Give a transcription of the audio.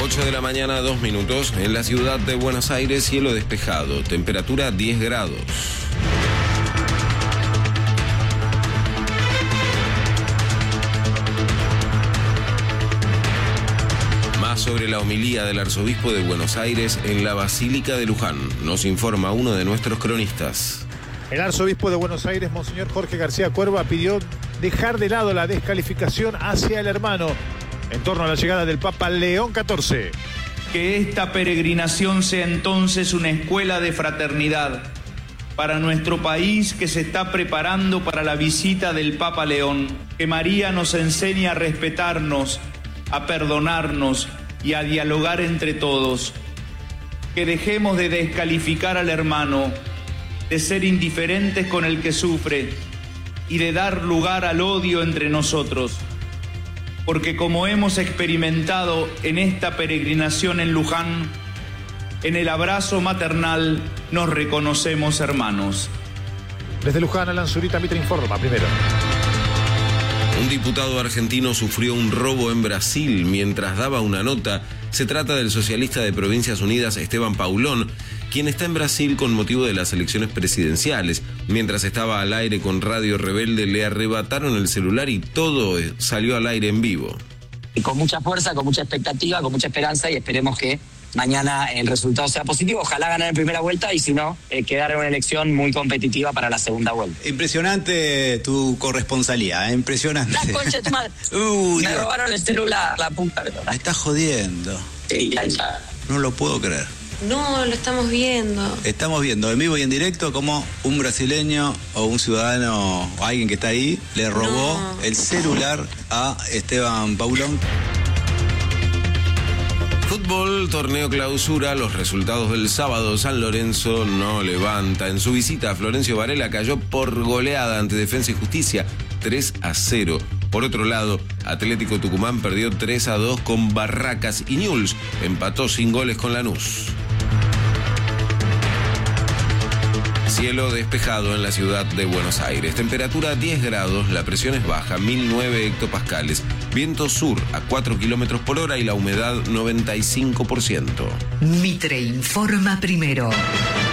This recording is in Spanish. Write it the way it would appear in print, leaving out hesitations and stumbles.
8 de la mañana, 2 minutos. En la ciudad de Buenos Aires, cielo despejado. Temperatura 10 grados. Más sobre la homilía del arzobispo de Buenos Aires en la Basílica de Luján. Nos informa uno de nuestros cronistas. El arzobispo de Buenos Aires, Monseñor Jorge García Cuerva, pidió dejar de lado la descalificación hacia el hermano en torno a la llegada del Papa León XIV. Que esta peregrinación sea entonces una escuela de fraternidad para nuestro país que se está preparando para la visita del Papa León. Que María nos enseñe a respetarnos, a perdonarnos y a dialogar entre todos. Que dejemos de descalificar al hermano, de ser indiferentes con el que sufre y de dar lugar al odio entre nosotros. Porque como hemos experimentado en esta peregrinación en Luján, en el abrazo maternal nos reconocemos hermanos. Desde Luján, Alan Zurita, Mitre informa primero. Un diputado argentino sufrió un robo en Brasil mientras daba una nota. Se trata del socialista de Provincias Unidas, Esteban Paulón, quien está en Brasil con motivo de las elecciones presidenciales. Mientras estaba al aire con Radio Rebelde, le arrebataron el celular y todo salió al aire en vivo. Con mucha fuerza, con mucha expectativa, con mucha esperanza, y esperemos que mañana el resultado sea positivo. Ojalá ganar en primera vuelta y si no, quedar en una elección muy competitiva para la segunda vuelta. Impresionante tu corresponsalía, impresionante. La concha de tu madre. Me robaron el celular, la puta. Me estás jodiendo. Sí, ya. No lo puedo creer. No, lo estamos viendo. Estamos viendo en vivo y en directo cómo un brasileño o un ciudadano o alguien que está ahí le robó el celular a Esteban Paulón. Fútbol, torneo clausura, los resultados del sábado. San Lorenzo no levanta. En su visita a Florencio Varela cayó por goleada ante Defensa y Justicia, 3-0. Por otro lado, Atlético Tucumán perdió 3-2 con Barracas y Newell's empató sin goles con Lanús. Cielo despejado en la ciudad de Buenos Aires. Temperatura 10 grados, la presión es baja, 1009 hectopascales. Viento sur a 4 kilómetros por hora y la humedad 95%. Mitre informa primero.